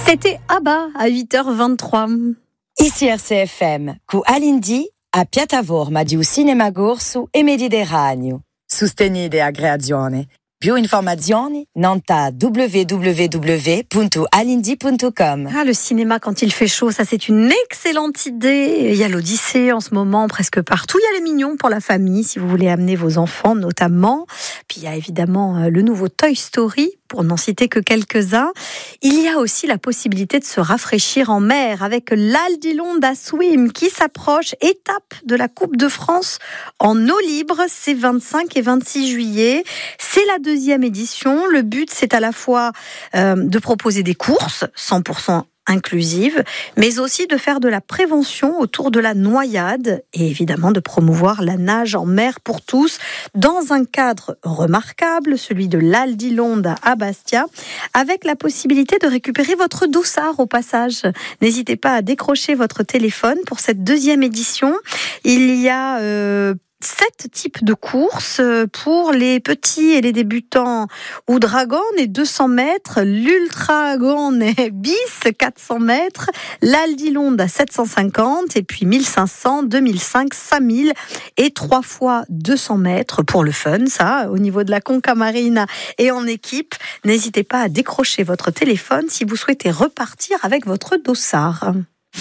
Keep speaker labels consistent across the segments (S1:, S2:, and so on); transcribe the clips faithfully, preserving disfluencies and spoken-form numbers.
S1: C'était Abba à huit heures vingt-trois.
S2: Ici R C F M, cu Alindi a piattaforma di un cinema corso e Mediterraneo. Sostenide a creazione. Più informazioni nanta w w w punto alindi punto com.
S1: Ah, le cinéma quand il fait chaud, ça c'est une excellente idée. Il y a l'Odyssée en ce moment presque partout. Il y a les Mignons pour la famille si vous voulez amener vos enfants notamment. Puis il y a évidemment le nouveau Toy Story pour n'en citer que quelques-uns. Il y a aussi la possibilité de se rafraîchir en mer avec l'Aldilonda Swim qui s'approche, étape de la Coupe de France en eau libre. C'est vingt-cinq et vingt-six juillet. C'est la deuxième édition. Le but, c'est à la fois euh, de proposer des courses cent pour cent inclusive, mais aussi de faire de la prévention autour de la noyade et évidemment de promouvoir la nage en mer pour tous dans un cadre remarquable, celui de l'Aldilonda à Bastia, avec la possibilité de récupérer votre dossard au passage. N'hésitez pas à décrocher votre téléphone pour cette deuxième édition. Il y a euh, sept types de courses pour les petits et les débutants ou dragon et deux cents mètres, l'ultragon et bis quatre cents mètres, l'Aldilonda sept cent cinquante et puis mille cinq cents, deux mille cinq, cinq mille et trois fois deux cents mètres pour le fun, ça, au niveau de la Conca Marina et en équipe. N'hésitez pas à décrocher votre téléphone si vous souhaitez repartir avec votre dossard.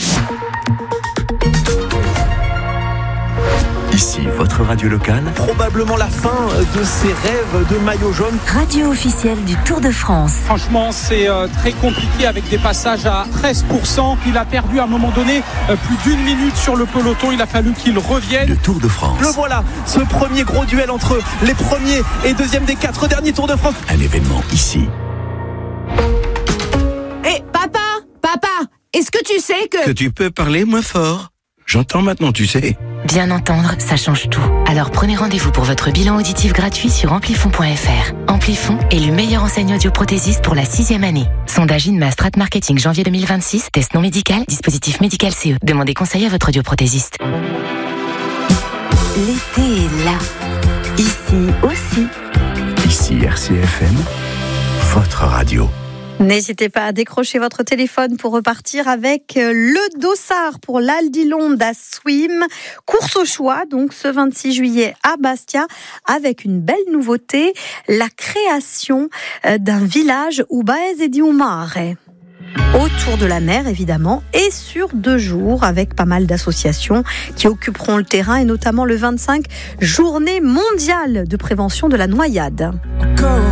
S3: Ici, votre radio locale.
S4: Probablement la fin de ses rêves de maillot jaune.
S5: Radio officielle du Tour de France.
S6: Franchement, c'est euh, très compliqué avec des passages à treize pour cent. Il a perdu à un moment donné euh, plus d'une minute sur le peloton. Il a fallu qu'il revienne.
S3: Le Tour de France.
S4: Le voilà, ce premier gros duel entre les premiers et deuxièmes des quatre derniers Tours de France.
S3: Un événement ici.
S7: Hé, hey, papa, papa, est-ce que tu sais que...
S8: Que tu peux parler moins fort. J'entends maintenant, tu sais.
S5: Bien entendre, ça change tout. Alors prenez rendez-vous pour votre bilan auditif gratuit sur amplifon point f r. Amplifon est le meilleur enseigne audioprothésiste pour la sixième année. Sondage INMA Strat Marketing janvier deux mille vingt-six. Test non médical, dispositif médical C E. Demandez conseil à votre audioprothésiste. L'été est là. Ici aussi.
S3: Ici R C F M, votre radio.
S1: N'hésitez pas à décrocher votre téléphone pour repartir avec le dossard pour l'Aldilonda Swim. Course au choix, donc ce vingt-six juillet à Bastia, avec une belle nouveauté, la création d'un village Ubaese di un mare. Autour de la mer, évidemment, et sur deux jours, avec pas mal d'associations qui occuperont le terrain, et notamment le vingt-cinq, journée mondiale de prévention de la noyade.